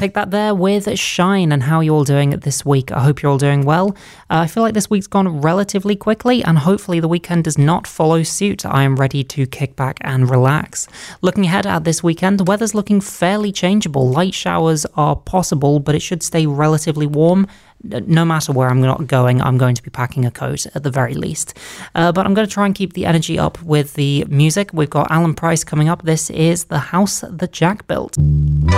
take that there with Shine. And how are you all doing this week? I hope you're all doing well. I feel like this week's gone relatively quickly, and hopefully the weekend does not follow suit. I am ready to kick back and relax. Looking ahead at this weekend, the weather's looking fairly changeable. Light showers are possible, but it should stay relatively warm. No matter where I'm not going, I'm going to be packing a coat at the very least. But I'm going to try and keep the energy up with the music. We've got Alan Price coming up. This is The House That Jack Built.